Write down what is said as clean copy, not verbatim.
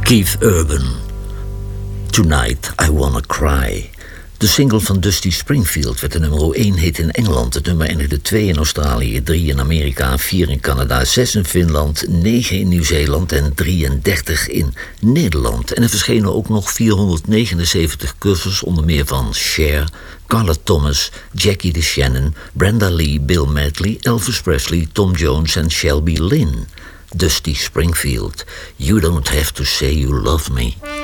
Keith Urban. Tonight I Wanna Cry. De single van Dusty Springfield werd de nummer 1 hit in Engeland. Het nummer eindigde 2 in Australië, 3 in Amerika, 4 in Canada, 6 in Finland, 9 in Nieuw-Zeeland en 33 in Nederland. En er verschenen ook nog 479 covers, onder meer van Cher, Carla Thomas, Jackie DeShannon, Brenda Lee, Bill Medley, Elvis Presley, Tom Jones en Shelby Lynne. Dusty Springfield, You Don't Have to Say You Love Me.